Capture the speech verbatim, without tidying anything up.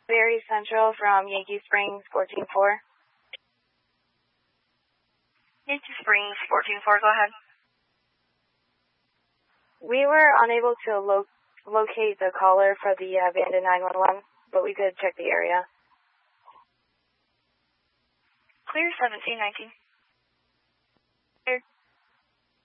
Barry Central from Yankee Springs, fourteen four. Yankee Springs, fourteen four, go ahead. We were unable to lo- locate the caller for the uh, abandoned nine one one, but we did check the area. Clear seventeen nineteen.